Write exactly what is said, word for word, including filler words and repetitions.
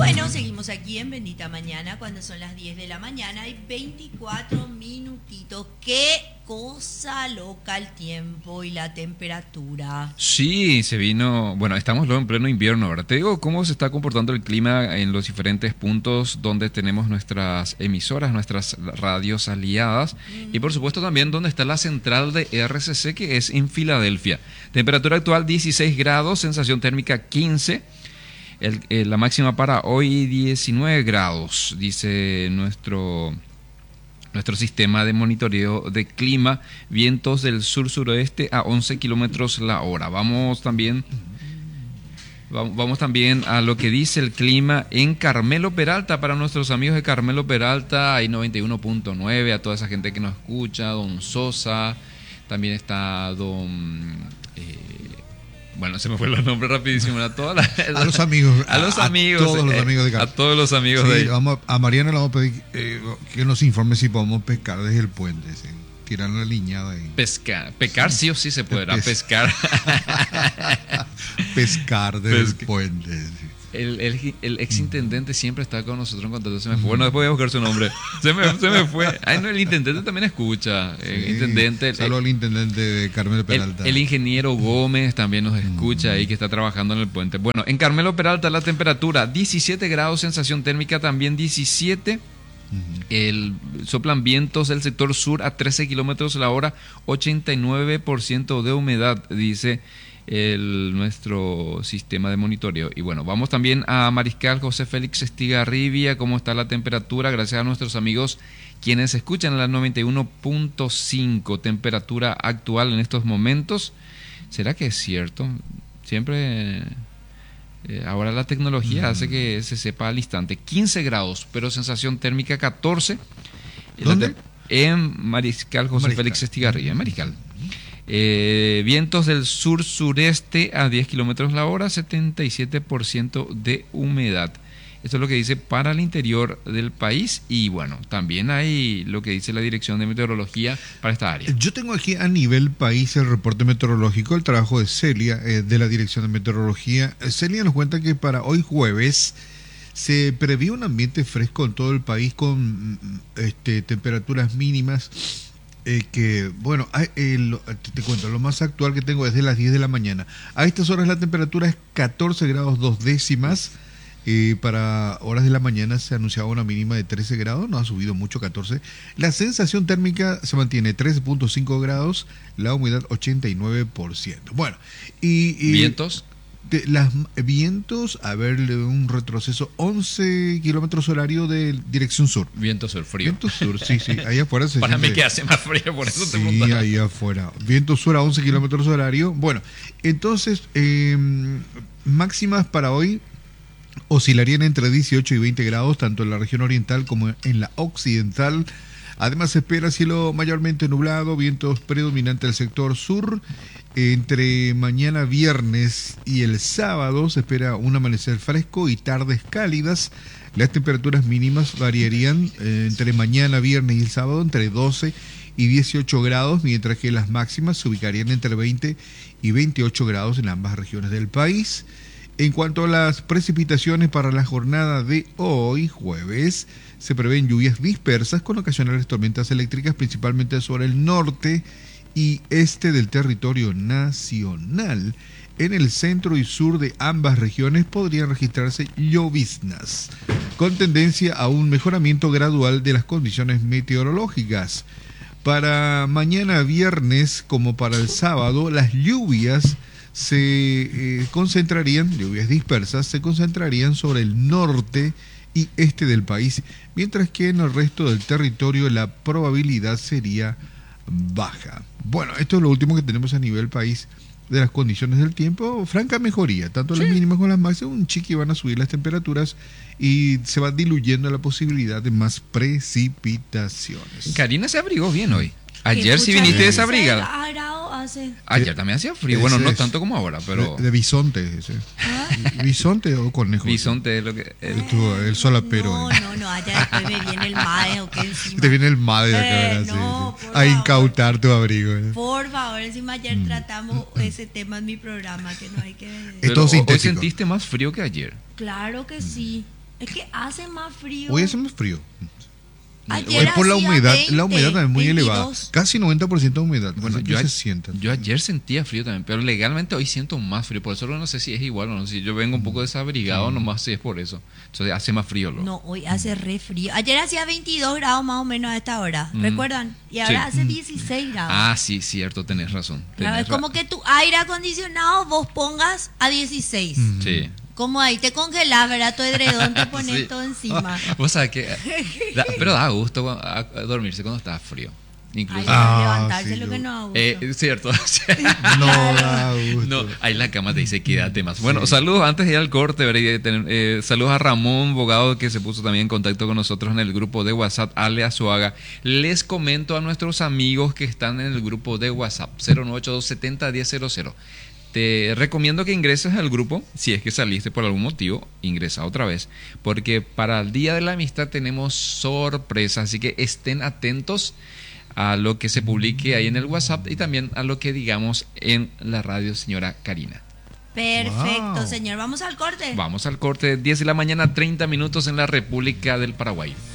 Bueno, seguimos aquí en Bendita Mañana cuando son las diez de la mañana y veinticuatro minutitos. Qué cosa loca el tiempo y la temperatura. Sí, se vino, bueno, estamos luego en pleno invierno, ¿verdad? Te digo cómo se está comportando el clima en los diferentes puntos donde tenemos nuestras emisoras, nuestras radios aliadas mm. y por supuesto también donde está la central de R C C, que es en Filadelfia. Temperatura actual dieciséis grados, sensación térmica quince. El, eh, la máxima para hoy diecinueve grados, dice nuestro, nuestro sistema de monitoreo de clima. Vientos del sur-suroeste a once kilómetros la hora. Vamos también, vamos, vamos también a lo que dice el clima en Carmelo Peralta. Para nuestros amigos de Carmelo Peralta, hay noventa y uno punto nueve. A toda esa gente que nos escucha, don Sosa, también está don... Eh, Bueno, se me fue los nombres rapidísimo. A, todas las, a los amigos. A los a, amigos. A todos los eh, amigos de A todos los amigos sí, de vamos a, a Mariana le vamos a pedir eh, que nos informe si podemos pescar desde el puente. ¿Sí? Tirar una liñada ahí. Pescar. Pecar sí o sí se podrá. Pes- pescar. Pescar desde Pesca. el puente. Sí. El, el, el ex intendente siempre está con nosotros en contacto. Se me fue. Bueno, después voy a buscar su nombre. Se me, se me fue. Ay, no, el intendente también escucha. El Sí, intendente. Solo el intendente de Carmelo Peralta. El, el ingeniero Gómez también nos escucha mm. ahí, que está trabajando en el puente. Bueno, en Carmelo Peralta la temperatura diecisiete grados, sensación térmica también diecisiete. Uh-huh. El, soplan vientos del sector sur a trece kilómetros la hora, ochenta y nueve por ciento de humedad, dice el, nuestro sistema de monitoreo. Y bueno, vamos también a Mariscal José Félix Estigarribia. ¿Cómo está la temperatura? Gracias a nuestros amigos quienes escuchan a la noventa y uno punto cinco. Temperatura actual en estos momentos. ¿Será que es cierto? Siempre... Eh, ahora la tecnología mm. hace que se sepa al instante. quince grados, pero sensación térmica catorce. ¿Dónde? En Mariscal José Mariscal. Félix Estigarribia, en Mariscal. Eh, vientos del sur-sureste a diez kilómetros la hora, setenta y siete por ciento de humedad. Esto es lo que dice para el interior del país. Y bueno, también hay lo que dice la Dirección de Meteorología para esta área. Yo tengo aquí a nivel país el reporte meteorológico, el trabajo de Celia, eh, de la Dirección de Meteorología. Celia nos cuenta que para hoy jueves se prevé un ambiente fresco en todo el país con este, temperaturas mínimas. Eh, que, bueno, eh, lo, te, te cuento, lo más actual que tengo es de las diez de la mañana. A estas horas la temperatura es catorce grados dos décimas. Eh, para horas de la mañana se anunciaba una mínima de trece grados, no ha subido mucho, catorce. La sensación térmica se mantiene trece punto cinco grados, la humedad ochenta y nueve por ciento. Bueno, y, y ¿vientos? De, las vientos, a ver, un retroceso, once kilómetros horario de dirección sur. Viento sur, frío. Viento sur, sí, sí, ahí afuera se Para siente, mí que hace más frío, por eso sí, te preguntaba. ahí afuera. Viento sur a once kilómetros horario. Bueno, entonces, eh, máximas para hoy oscilarían entre dieciocho y veinte grados, tanto en la región oriental como en la occidental. Además se espera cielo mayormente nublado, vientos predominantes del sector sur. Entre mañana viernes y el sábado se espera un amanecer fresco y tardes cálidas. Las temperaturas mínimas variarían eh, entre mañana viernes y el sábado entre doce y dieciocho grados, mientras que las máximas se ubicarían entre veinte y veintiocho grados en ambas regiones del país. En cuanto a las precipitaciones para la jornada de hoy, jueves, se prevén lluvias dispersas con ocasionales tormentas eléctricas, principalmente sobre el norte y este del territorio nacional. En el centro y sur de ambas regiones podrían registrarse lloviznas, con tendencia a un mejoramiento gradual de las condiciones meteorológicas. Para mañana viernes como para el sábado, las lluvias se eh, concentrarían, lluvias dispersas, se concentrarían sobre el norte y este del país, mientras que en el resto del territorio la probabilidad sería baja. Bueno, esto es lo último que tenemos a nivel país de las condiciones del tiempo. Franca mejoría, tanto sí. Las mínimas como las máximas, un chiqui van a subir las temperaturas y se va diluyendo la posibilidad de más precipitaciones. Karina se abrigó bien hoy. Ayer sí viniste desabrigada. Hace. Ayer también hacía frío. Bueno, no tanto como ahora, pero. De, de bisonte ese. ¿Ah? ¿Bisonte o conejo? Bisonte es lo que. El, el, el solapero. No, no, no. Allá después me viene el MADE o qué encima. Te viene el MADE acá, eh, no, sí, sí. A incautar tu abrigo. ¿Eh? Por favor, encima ayer mm. tratamos ese tema en mi programa que no hay que. Pero hoy sentiste más frío que ayer. Claro que sí. Es que hace más frío. Hoy hace más frío. Ayer Es por la hacía humedad, veinte, la humedad también es muy elevada. veintidós. Casi noventa por ciento de humedad. Bueno, Así que yo, se a- sienta. yo ayer sentía frío también, pero legalmente hoy siento más frío. Por eso no sé si es igual o no. Si yo vengo un poco desabrigado, Sí. nomás si es por eso. Entonces hace más frío. Lo. No, hoy hace re frío. Ayer hacía veintidós grados más o menos a esta hora. Mm. ¿Recuerdan? Y ahora Sí. hace dieciséis grados. Ah, sí, cierto, tenés razón. Claro, tenés es como ra- que tu aire acondicionado vos pongas a dieciséis. Mm. Sí. Como ahí te congelás, ¿verdad? Tu edredón te pones Sí. todo encima. Vos sabés que. da- pero da gusto a- a dormirse cuando está frío. Ay, Incluso. Ah, levantarse sí, lo yo- que no hago. Eh, es cierto. No da gusto. No, ahí la cama te dice quédate más. Bueno, saludos antes de ir al corte, ¿verdad? Y de tener- eh, saludos a Ramón Bogado, que se puso también en contacto con nosotros en el grupo de WhatsApp, Ale Azuaga. Les comento a nuestros amigos que están en el grupo de WhatsApp, cero nueve ocho dos siete cero, uno cero cero cero. Te recomiendo que ingreses al grupo, si es que saliste por algún motivo, ingresa otra vez, porque para el Día de la Amistad tenemos sorpresas, así que estén atentos a lo que se publique ahí en el WhatsApp y también a lo que digamos en la radio, señora Karina. Perfecto, Wow. señor. Vamos al corte. Vamos al corte, diez de la mañana, treinta minutos en la República del Paraguay.